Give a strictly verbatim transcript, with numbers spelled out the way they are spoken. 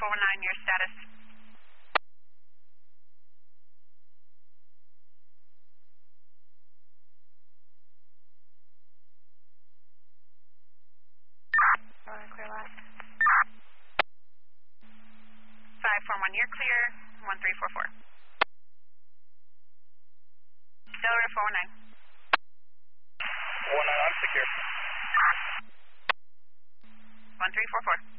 four one nine, your status. Clear last. five four one, you're clear. one three four four. Delaware four one nine. four one nine, I'm secure. one three four four.